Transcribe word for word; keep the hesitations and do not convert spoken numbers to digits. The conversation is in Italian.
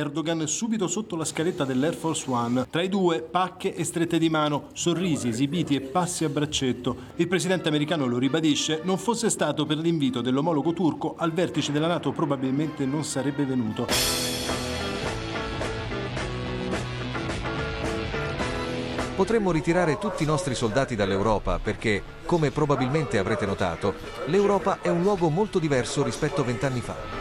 Erdogan subito sotto la scaletta dell'Air Force One. Tra i due, pacche e strette di mano, sorrisi esibiti e passi a braccetto. Il presidente americano lo ribadisce, non fosse stato per l'invito dell'omologo turco, al vertice della NATO probabilmente non sarebbe venuto. Potremmo ritirare tutti i nostri soldati dall'Europa perché, come probabilmente avrete notato, l'Europa è un luogo molto diverso rispetto a vent'anni fa.